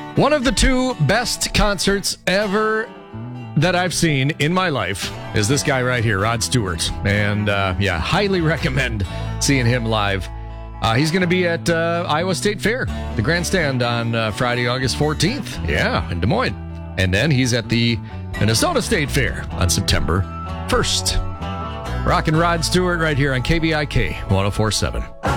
One of the two best concerts ever that I've seen in my life is this guy right here, Rod Stewart. And highly recommend seeing him live. He's going to be at Iowa State Fair, the grandstand on Friday, August 14th. Yeah, in Des Moines. And then he's at the Minnesota State Fair on September 1st. Rockin' Rod Stewart right here on KBIK 104.7.